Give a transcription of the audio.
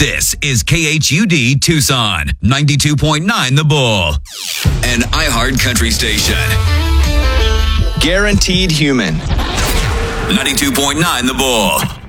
This is KHUD Tucson, 92.9 The Bull, an iHeart country station. Guaranteed Human. 92.9 The Bull.